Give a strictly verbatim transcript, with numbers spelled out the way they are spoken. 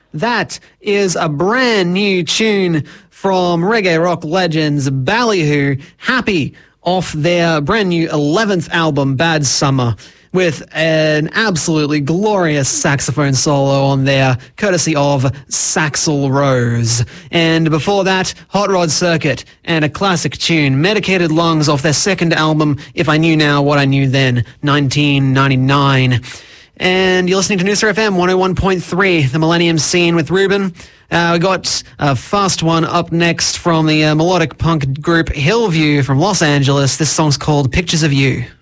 That is a brand new tune from reggae rock legends Ballyhoo, Happy, off their brand new eleventh album, Bad Summer, with an absolutely glorious saxophone solo on there, courtesy of Saxel Rose. And before that, Hot Rod Circuit and a classic tune, Medicated Lungs, off their second album, If I Knew Now What I Knew Then, nineteen ninety-nine. And you're listening to Noosa F M one oh one point three, the Millennium Scene with Ruben. Uh, we got a fast one up next from the uh, melodic punk group Hillview from Los Angeles. This song's called Pictures of You.